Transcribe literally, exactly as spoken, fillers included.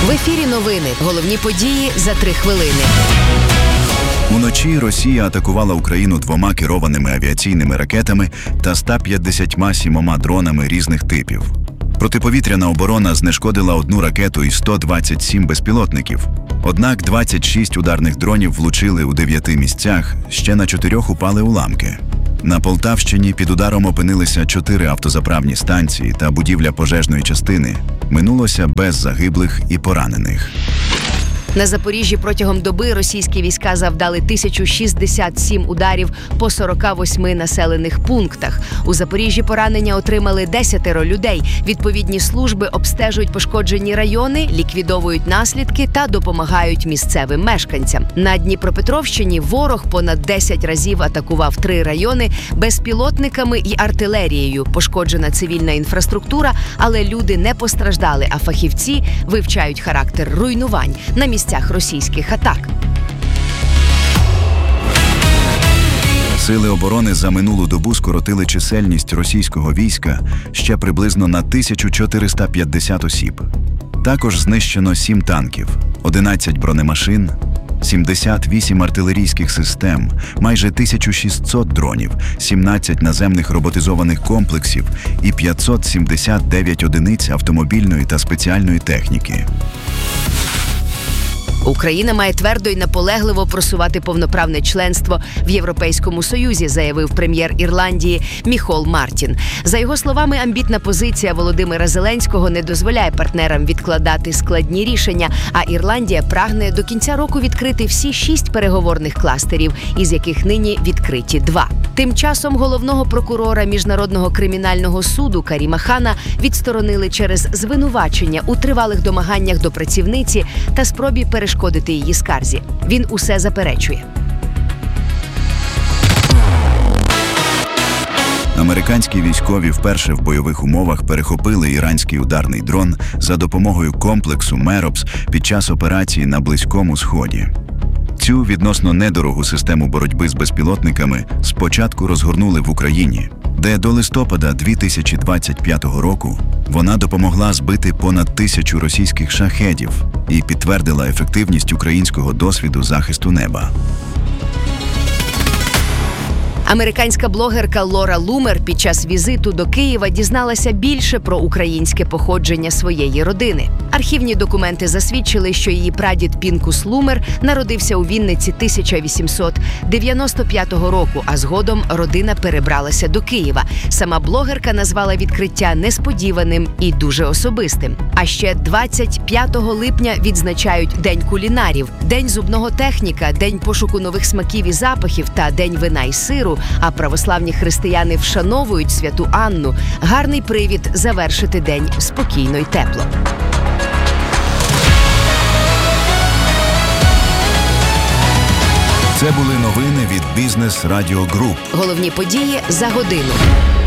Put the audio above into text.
В ефірі новини. Головні події за три хвилини. Уночі Росія атакувала Україну двома керованими авіаційними ракетами та ста п'ятдесятьма сімома дронами різних типів. Протиповітряна оборона знешкодила одну ракету і сто двадцять сім безпілотників. Однак двадцять шість ударних дронів влучили у дев'яти місцях, ще на чотирьох упали уламки. На Полтавщині під ударом опинилися чотири автозаправні станції та будівля пожежної частини. Минулося без загиблих і поранених. На Запоріжжі протягом доби російські війська завдали тисячу шістдесят сім ударів по сорока восьми населених пунктах. У Запоріжжі поранення отримали десятеро людей. Відповідні служби обстежують пошкоджені райони, ліквідовують наслідки та допомагають місцевим мешканцям. На Дніпропетровщині ворог понад десять разів атакував три райони безпілотниками і артилерією. Пошкоджена цивільна інфраструктура, але люди не постраждали, а фахівці вивчають характер руйнувань на місцях російських атак. Сили оборони за минулу добу скоротили чисельність російського війська ще приблизно на тисячу чотириста п'ятдесят осіб. Також знищено сім танків, одинадцять бронемашин, сімдесят вісім артилерійських систем, майже тисяча шістсот дронів, сімнадцять наземних роботизованих комплексів і п'ятсот сімдесят дев'ять одиниць автомобільної та спеціальної техніки. Україна має твердо і наполегливо просувати повноправне членство в Європейському Союзі, заявив прем'єр Ірландії Міхол Мартін. За його словами, амбітна позиція Володимира Зеленського не дозволяє партнерам відкладати складні рішення, а Ірландія прагне до кінця року відкрити всі шість переговорних кластерів, із яких нині відкриті два. Тим часом головного прокурора Міжнародного кримінального суду Каріма Хана відсторонили через звинувачення у тривалих домаганнях до працівниці та спробі перешкодити її скарзі. Він усе заперечує. Американські військові вперше в бойових умовах перехопили іранський ударний дрон за допомогою комплексу Меропс під час операції на Близькому Сході. Цю відносно недорогу систему боротьби з безпілотниками спочатку розгорнули в Україні, де до листопада дві тисячі двадцять п'ятого року вона допомогла збити понад тисячу російських шахедів і підтвердила ефективність українського досвіду захисту неба. Американська блогерка Лора Лумер під час візиту до Києва дізналася більше про українське походження своєї родини. Архівні документи засвідчили, що її прадід Пінкус Лумер народився у Вінниці тисяча вісімсот дев'яносто п'ятого року, а згодом родина перебралася до Києва. Сама блогерка назвала відкриття несподіваним і дуже особистим. А ще двадцять п'ятого липня відзначають День кулінарів, День зубного техніка, День пошуку нових смаків і запахів та День вина і сиру. А православні християни вшановують святу Анну. Гарний привід завершити день спокійно й тепло. Це були новини від Бізнес Радіо Груп. Головні події за годину.